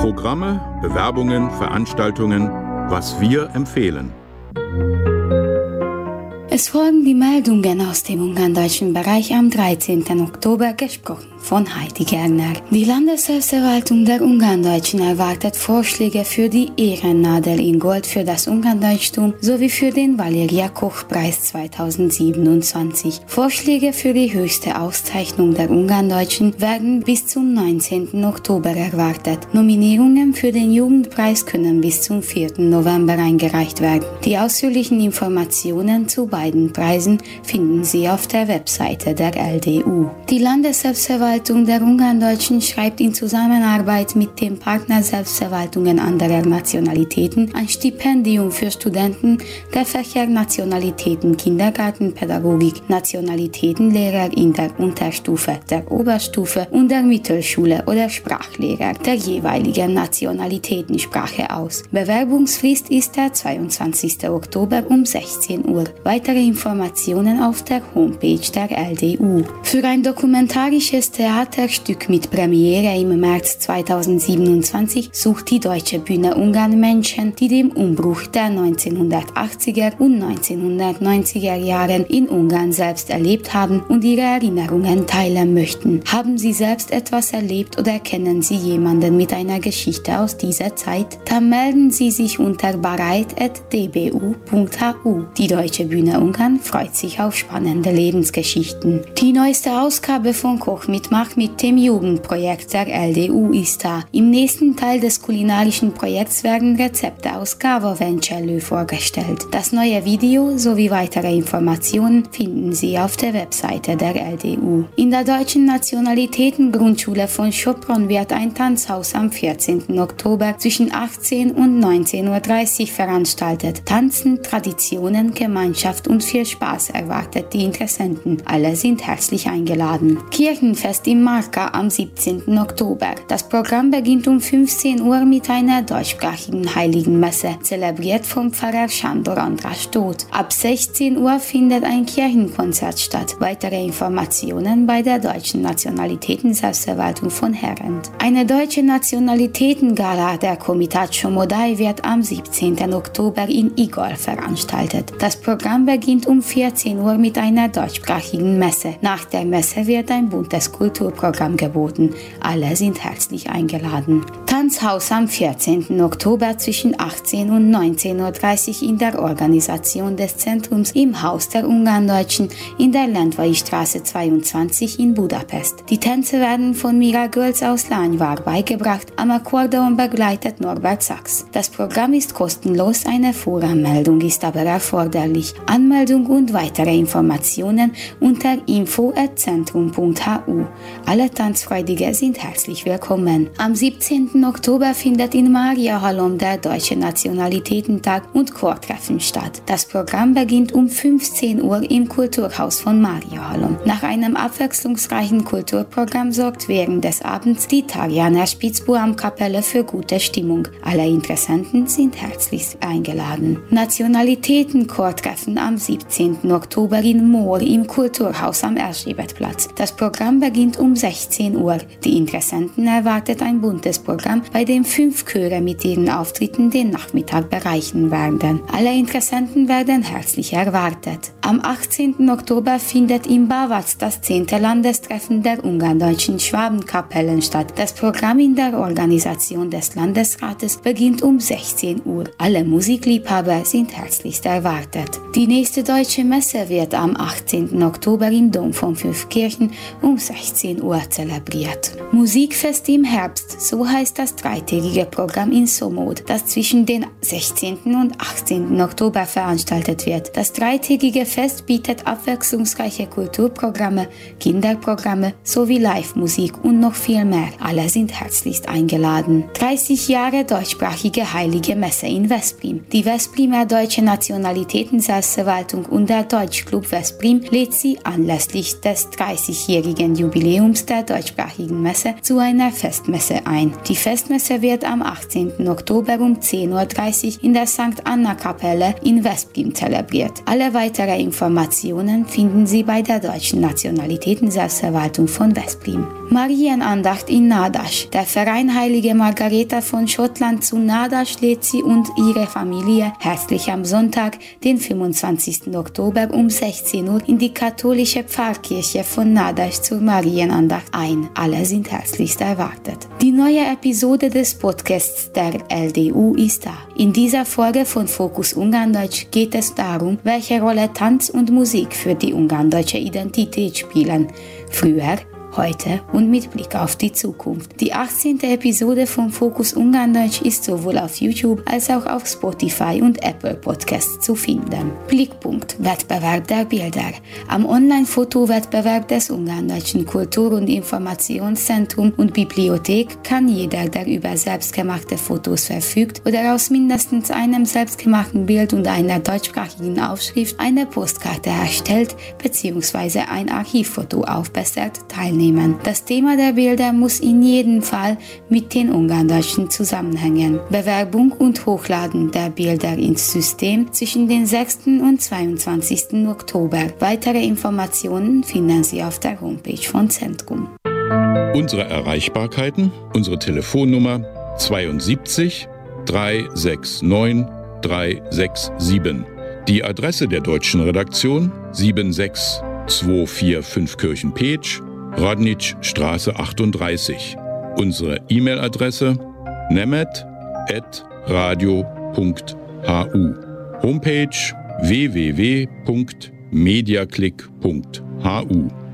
Programme, Bewerbungen, Veranstaltungen, was wir empfehlen. Es folgen die Meldungen aus dem ungarndeutschen Bereich am 13. Oktober, gesprochen von Heidi Gerner. Die Landesselbstverwaltung der Ungarndeutschen erwartet Vorschläge für die Ehrennadel in Gold für das Ungarndeutschtum sowie für den Valeria-Koch-Preis 2027. Vorschläge für die höchste Auszeichnung der Ungarndeutschen werden bis zum 19. Oktober erwartet. Nominierungen für den Jugendpreis können bis zum 4. November eingereicht werden. Die ausführlichen Informationen zu beiden Preisen finden Sie auf der Webseite der LDU. Die Landesselbstverwaltung der Ungarndeutschen schreibt in Zusammenarbeit mit den Partnerselbstverwaltungen anderer Nationalitäten ein Stipendium für Studenten der Fächer Nationalitäten Kindergartenpädagogik, Nationalitätenlehrer in der Unterstufe, der Oberstufe und der Mittelschule oder Sprachlehrer der jeweiligen Nationalitätensprache aus. Bewerbungsfrist ist der 22. Oktober um 16 Uhr. Weitere Informationen auf der Homepage der LDU. Für ein dokumentarisches Theaterstück mit Premiere im März 2027 sucht die Deutsche Bühne Ungarn Menschen, die den Umbruch der 1980er und 1990er Jahren in Ungarn selbst erlebt haben und ihre Erinnerungen teilen möchten. Haben Sie selbst etwas erlebt oder kennen Sie jemanden mit einer Geschichte aus dieser Zeit? Dann melden Sie sich unter bareit@dbu.hu. Die Deutsche Bühne Ungarn freut sich auf spannende Lebensgeschichten. Die neueste Ausgabe von Koch mit Macht mit dem Jugendprojekt der LDU ist da. Im nächsten Teil des kulinarischen Projekts werden Rezepte aus Gavovencello vorgestellt. Das neue Video sowie weitere Informationen finden Sie auf der Webseite der LDU. In der Deutschen Nationalitätengrundschule von Sopron wird ein Tanzhaus am 14. Oktober zwischen 18 und 19.30 Uhr veranstaltet. Tanzen, Traditionen, Gemeinschaft und viel Spaß erwartet die Interessenten. Alle sind herzlich eingeladen. Kirchenfest im Marka am 17. Oktober. Das Programm beginnt um 15 Uhr mit einer deutschsprachigen Heiligenmesse, zelebriert vom Pfarrer Sándor András Tóth. Ab 16 Uhr findet ein Kirchenkonzert statt. Weitere Informationen bei der Deutschen Nationalitäten-Selbstverwaltung von Herrend. Eine deutsche Nationalitätengala der Komitat Somodai wird am 17. Oktober in Igol veranstaltet. Das Programm beginnt um 14 Uhr mit einer deutschsprachigen Messe. Nach der Messe wird ein buntes Kulturprogramm geboten. Alle sind herzlich eingeladen. Tanzhaus am 14. Oktober zwischen 18 und 19.30 Uhr in der Organisation des Zentrums im Haus der Ungarndeutschen in der Lendvai-Straße 22 in Budapest. Die Tänze werden von Mira Gölz aus Lányvár beigebracht, am Akkordeon begleitet Norbert Sachs. Das Programm ist kostenlos, eine Voranmeldung ist aber erforderlich. Anmeldung und weitere Informationen unter info@zentrum.hu. Alle Tanzfreudige sind herzlich willkommen. Am 17. Oktober findet in Mariahallon der Deutsche Nationalitätentag und Chortreffen statt. Das Programm beginnt um 15 Uhr im Kulturhaus von Mariahallon. Nach einem abwechslungsreichen Kulturprogramm sorgt während des Abends die Tarjana Spitzbuam-Kapelle für gute Stimmung. Alle Interessenten sind herzlich eingeladen. Nationalitäten-Chortreffen am 17. Oktober in Moor im Kulturhaus am Erzsébetplatz. Das Programm beginnt um 16 Uhr. Die Interessenten erwartet ein buntes Programm, bei dem 5 Chöre mit ihren Auftritten den Nachmittag bereichern werden. Alle Interessenten werden herzlich erwartet. Am 18. Oktober findet in Bavac das 10. Landestreffen der ungarndeutschen Schwabenkapellen statt. Das Programm in der Organisation des Landesrates beginnt um 16 Uhr. Alle Musikliebhaber sind herzlichst erwartet. Die nächste deutsche Messe wird am 18. Oktober im Dom von Fünfkirchen um 16 Uhr zelebriert. Musikfest im Herbst, so heißt das dreitägige Programm in Somod, das zwischen den 16. und 18. Oktober veranstaltet wird. Das dreitägige Fest bietet abwechslungsreiche Kulturprogramme, Kinderprogramme sowie Live-Musik und noch viel mehr. Alle sind herzlichst eingeladen. 30 Jahre deutschsprachige Heilige Messe in Veszprém. Die Veszprémer Deutsche Nationalitäten-Selbstverwaltung und der Deutschclub Veszprém lädt sie anlässlich des 30-jährigen Jubiläums der deutschsprachigen Messe zu einer Festmesse ein. Die Festmesse wird am 18. Oktober um 10.30 Uhr in der St. Anna-Kapelle in Veszprém zelebriert. Alle weitere Informationen finden Sie bei der Deutschen Nationalitäten-Selbstverwaltung von Veszprém. Marienandacht in Nadasch. Der Verein Heilige Margareta von Schottland zu Nadasch lädt Sie und Ihre Familie herzlich am Sonntag, den 25. Oktober um 16 Uhr in die katholische Pfarrkirche von Nadasch zur Marienandacht ein. Alle sind herzlichst erwartet. Die neue Episode des Podcasts der LDU ist da. In dieser Folge von Fokus Ungarndeutsch geht es darum, welche Rolle Tanz und Musik für die ungarndeutsche Identität spielen. Früher, heute und mit Blick auf die Zukunft. Die 18. Episode von Fokus Ungarndeutsch ist sowohl auf YouTube als auch auf Spotify und Apple Podcasts zu finden. Blickpunkt: Wettbewerb der Bilder. Am Online-Fotowettbewerb des Ungarndeutschen Kultur- und Informationszentrum und Bibliothek kann jeder, der über selbstgemachte Fotos verfügt oder aus mindestens einem selbstgemachten Bild und einer deutschsprachigen Aufschrift eine Postkarte erstellt bzw. ein Archivfoto aufbessert, teilnehmen. Das Thema der Bilder muss in jedem Fall mit den Ungarndeutschen zusammenhängen. Bewerbung und Hochladen der Bilder ins System zwischen den 6. und 22. Oktober. Weitere Informationen finden Sie auf der Homepage von Zentrum. Unsere Erreichbarkeiten: unsere Telefonnummer 72 369 367. Die Adresse der deutschen Redaktion 76245 Kirchenpeetsch, Radnitschstraße 38. Unsere E-Mail-Adresse nemet@radio.hu. Homepage www.mediaclick.hu.